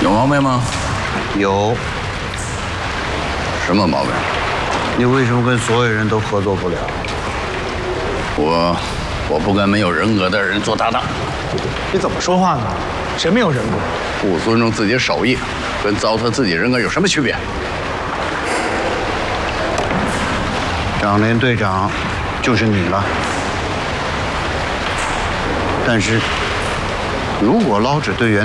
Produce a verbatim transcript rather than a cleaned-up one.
有毛病吗？ 有。 什么毛病？ 你为什么跟所有人都合作不了？ 我我不跟没有人格的人做搭档。 你怎么说话呢？谁没有人格？ 不尊重自己手艺，跟糟蹋自己人格有什么区别？ 长连队长就是你了。但是，如果捞指队员